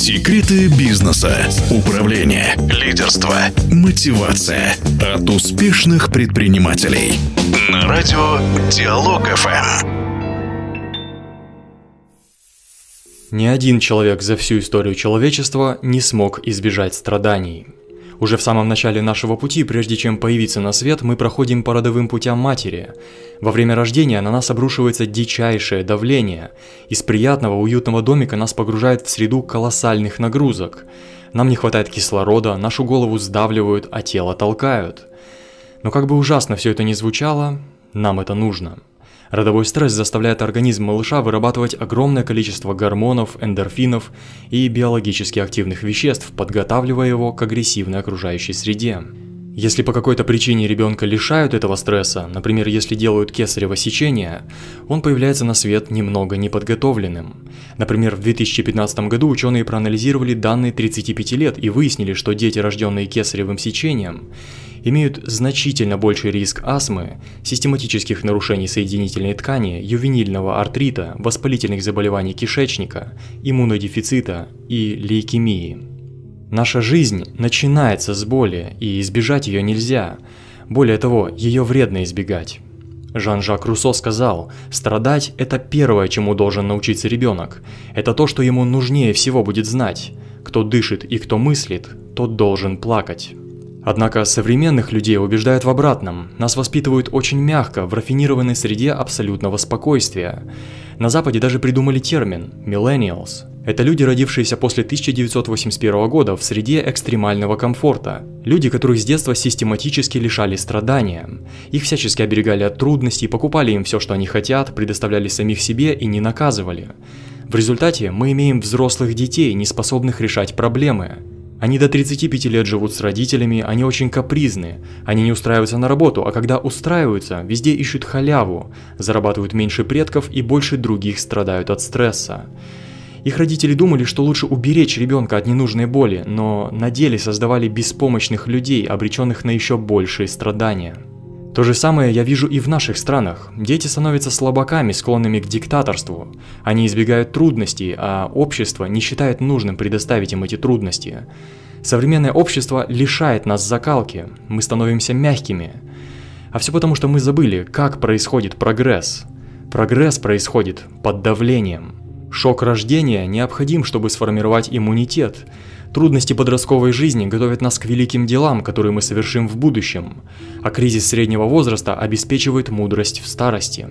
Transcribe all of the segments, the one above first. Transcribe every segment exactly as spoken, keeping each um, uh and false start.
Секреты бизнеса, управления, лидерства, мотивация от успешных предпринимателей. На радио Диалог эф эм. Ни один человек за всю историю человечества не смог избежать страданий. Уже в самом начале нашего пути, прежде чем появиться на свет, мы проходим по родовым путям матери. Во время рождения на нас обрушивается дичайшее давление. Из приятного, уютного домика нас погружают в среду колоссальных нагрузок. Нам не хватает кислорода, нашу голову сдавливают, а тело толкают. Но как бы ужасно все это ни звучало, нам это нужно. Родовой стресс заставляет организм малыша вырабатывать огромное количество гормонов, эндорфинов и биологически активных веществ, подготавливая его к агрессивной окружающей среде. Если по какой-то причине ребенка лишают этого стресса, например, если делают кесарево сечение, он появляется на свет немного неподготовленным. Например, в две тысячи пятнадцатом году ученые проанализировали данные тридцати пяти лет и выяснили, что дети, рожденные кесаревым сечением, имеют значительно больший риск астмы, систематических нарушений соединительной ткани, ювенильного артрита, воспалительных заболеваний кишечника, иммунодефицита и лейкемии. Наша жизнь начинается с боли, и избежать ее нельзя. Более того, ее вредно избегать. Жан-Жак Руссо сказал: «Страдать – это первое, чему должен научиться ребенок. Это то, что ему нужнее всего будет знать. Кто дышит и кто мыслит, тот должен плакать». Однако современных людей убеждают в обратном. Нас воспитывают очень мягко, в рафинированной среде абсолютного спокойствия. На Западе даже придумали термин «millennials». Это люди, родившиеся после тысяча девятьсот восемьдесят первого года в среде экстремального комфорта. Люди, которых с детства систематически лишали страдания. Их всячески оберегали от трудностей, покупали им все, что они хотят, предоставляли самих себе и не наказывали. В результате мы имеем взрослых детей, не способных решать проблемы. Они до тридцати пяти лет живут с родителями, они очень капризны, они не устраиваются на работу, а когда устраиваются, везде ищут халяву, зарабатывают меньше предков и больше других страдают от стресса. Их родители думали, что лучше уберечь ребенка от ненужной боли, но на деле создавали беспомощных людей, обреченных на еще большие страдания. То же самое я вижу и в наших странах. Дети становятся слабаками, склонными к диктаторству. Они избегают трудностей, а общество не считает нужным предоставить им эти трудности. Современное общество лишает нас закалки, мы становимся мягкими. А все потому, что мы забыли, как происходит прогресс. Прогресс происходит под давлением. Шок рождения необходим, чтобы сформировать иммунитет. Трудности подростковой жизни готовят нас к великим делам, которые мы совершим в будущем, а кризис среднего возраста обеспечивает мудрость в старости.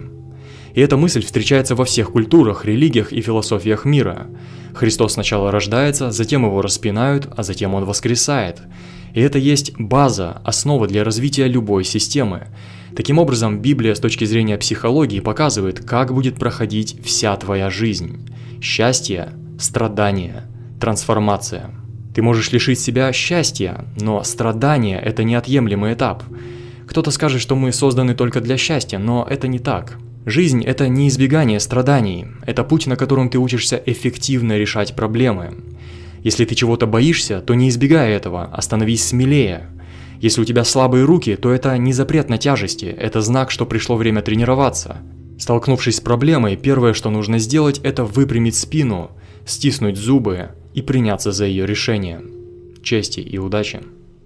И эта мысль встречается во всех культурах, религиях и философиях мира. Христос сначала рождается, затем его распинают, а затем он воскресает. И это есть база, основа для развития любой системы. Таким образом, Библия с точки зрения психологии показывает, как будет проходить вся твоя жизнь. Счастье, страдание, трансформация. Ты можешь лишить себя счастья, но страдание – это неотъемлемый этап. Кто-то скажет, что мы созданы только для счастья, но это не так. Жизнь – это не избегание страданий, это путь, на котором ты учишься эффективно решать проблемы. Если ты чего-то боишься, то не избегай этого, а становись смелее. Если у тебя слабые руки, то это не запрет на тяжести, это знак, что пришло время тренироваться. Столкнувшись с проблемой, первое, что нужно сделать, это выпрямить спину, стиснуть зубы и приняться за ее решение. Чести и удачи!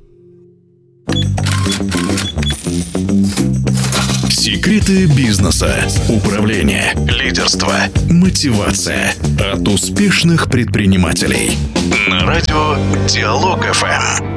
Секреты бизнеса, управления, лидерства, мотивация от успешных предпринимателей. На радио Диалог эф эм.